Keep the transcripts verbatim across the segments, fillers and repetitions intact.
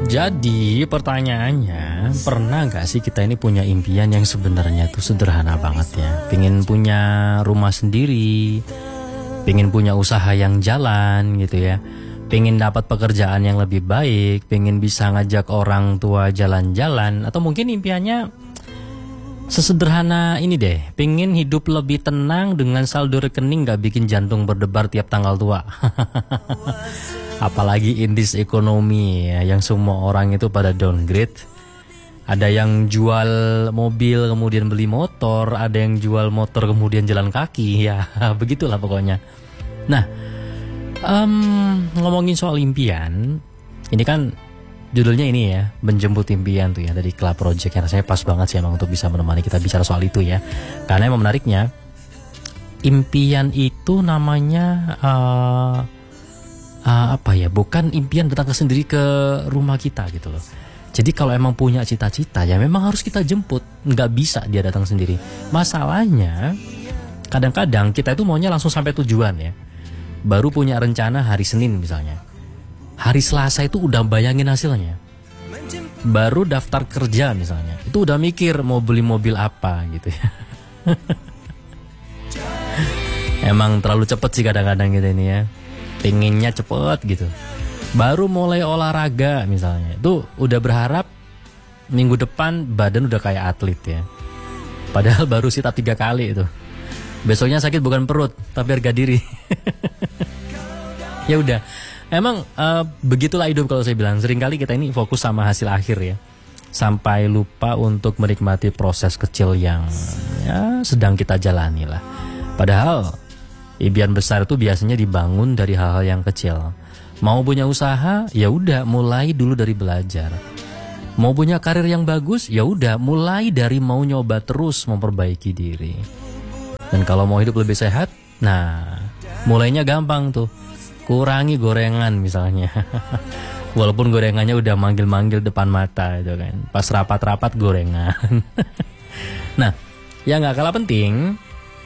Jadi pertanyaannya, pernah gak sih kita ini punya impian yang sebenarnya itu sederhana banget ya? Pengen punya rumah sendiri, pengen punya usaha yang jalan gitu ya, pengen dapat pekerjaan yang lebih baik, pengen bisa ngajak orang tua jalan-jalan, atau mungkin impiannya sesederhana ini deh, pengen hidup lebih tenang dengan saldo rekening gak bikin jantung berdebar tiap tanggal tua. Apalagi in this ekonomi ya, yang semua orang itu pada downgrade. Ada yang jual mobil kemudian beli motor, ada yang jual motor kemudian jalan kaki, ya begitulah pokoknya. Nah, um, ngomongin soal impian, ini kan judulnya ini ya, menjemput impian tuh ya, dari Club Project, yang rasanya pas banget sih emang untuk bisa menemani kita bicara soal itu ya. Karena emang menariknya, impian itu namanya uh, Uh, apa ya, bukan impian datang ke sendiri ke rumah kita gitu loh. Jadi kalau emang punya cita-cita ya memang harus kita jemput, nggak bisa dia datang sendiri. Masalahnya kadang-kadang kita itu maunya langsung sampai tujuan ya, baru punya rencana hari Senin misalnya, hari Selasa itu udah bayangin hasilnya, baru daftar kerja misalnya itu udah mikir mau beli mobil apa gitu ya. Emang terlalu cepet sih kadang-kadang gitu ini ya, pengennya cepet gitu. Baru mulai olahraga misalnya, itu udah berharap minggu depan badan udah kayak atlet ya, padahal baru sit up tiga kali itu. Besoknya sakit bukan perut tapi harga diri. Ya udah, emang uh, begitulah hidup kalau saya bilang. Seringkali kita ini fokus sama hasil akhir ya, sampai lupa untuk menikmati proses kecil yang ya sedang kita jalani lah. Padahal impian besar itu biasanya dibangun dari hal-hal yang kecil. Mau punya usaha, ya udah mulai dulu dari belajar. Mau punya karir yang bagus, ya udah mulai dari mau nyoba terus memperbaiki diri. Dan kalau mau hidup lebih sehat, nah mulainya gampang tuh. Kurangi gorengan misalnya. Walaupun gorengannya udah manggil-manggil depan mata itu kan. Pas rapat-rapat gorengan. Nah, yang gak kalah penting,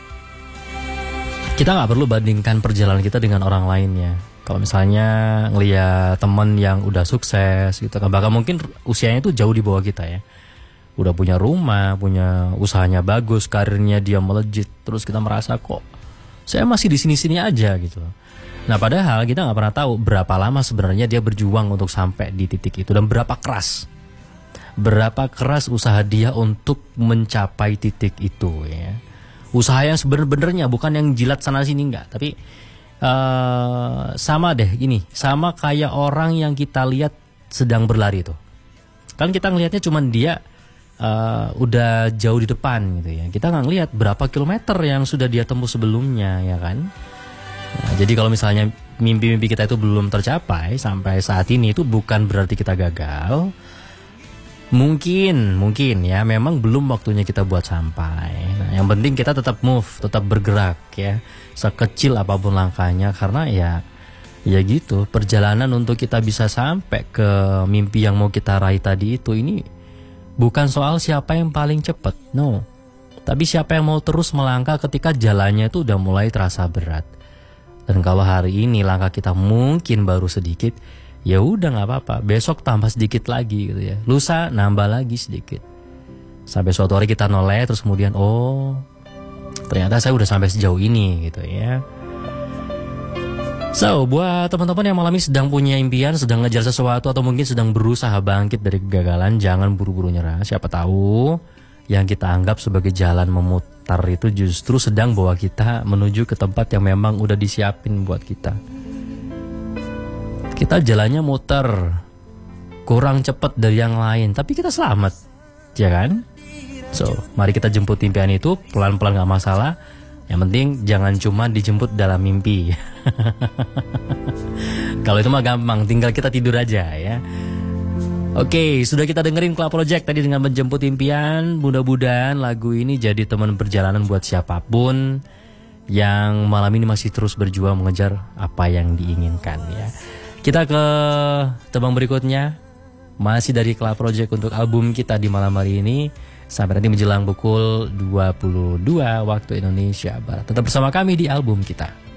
kita nggak perlu bandingkan perjalanan kita dengan orang lainnya. Kalau misalnya ngeliat temen yang udah sukses gitu kan, bahkan mungkin usianya itu jauh di bawah kita ya, udah punya rumah, punya usahanya bagus, karirnya dia melejit, terus kita merasa kok saya masih di sini-sini aja gitu. Nah padahal kita nggak pernah tahu berapa lama sebenarnya dia berjuang untuk sampai di titik itu, dan berapa keras, berapa keras usaha dia untuk mencapai titik itu ya. Usaha yang sebenarnya bukan yang jilat sana sini, enggak, tapi uh, sama deh ini, sama kayak orang yang kita lihat sedang berlari tuh. Kan kita ngelihatnya cuman dia uh, udah jauh di depan gitu ya. Kita nggak ngelihat berapa kilometer yang sudah dia tempuh sebelumnya ya kan. Nah, jadi kalau misalnya mimpi-mimpi kita itu belum tercapai sampai saat ini, itu bukan berarti kita gagal. Mungkin, mungkin ya, memang belum waktunya kita buat sampai. Nah, yang penting kita tetap move, tetap bergerak ya, sekecil apapun langkahnya, karena ya, ya gitu. Perjalanan untuk kita bisa sampai ke mimpi yang mau kita raih tadi itu, ini bukan soal siapa yang paling cepat, no. Tapi siapa yang mau terus melangkah ketika jalannya itu udah mulai terasa berat. Dan kalau hari ini langkah kita mungkin baru sedikit, ya udah nggak apa-apa, besok tambah sedikit lagi gitu ya, lusa nambah lagi sedikit, sampai suatu hari kita noleh, terus kemudian oh ternyata saya udah sampai sejauh ini gitu ya. So buat teman-teman yang malam ini sedang punya impian, sedang ngejar sesuatu, atau mungkin sedang berusaha bangkit dari kegagalan, jangan buru-buru nyerah. Siapa tahu yang kita anggap sebagai jalan memutar itu justru sedang bawa kita menuju ke tempat yang memang udah disiapin buat kita. Kita jalannya muter, kurang cepat dari yang lain, tapi kita selamat, ya kan? So, mari kita jemput impian itu, pelan-pelan gak masalah. Yang penting jangan cuma dijemput dalam mimpi. Kalau itu mah gampang, tinggal kita tidur aja ya. Oke, sudah kita dengerin Club Project tadi dengan menjemput impian. Mudah-mudahan lagu ini jadi teman perjalanan buat siapapun yang malam ini masih terus berjuang mengejar apa yang diinginkan ya. Kita ke tebang berikutnya, masih dari Club Project untuk album kita di malam hari ini. Sampai nanti menjelang pukul dua puluh dua waktu Indonesia Barat. Tetap bersama kami di album kita.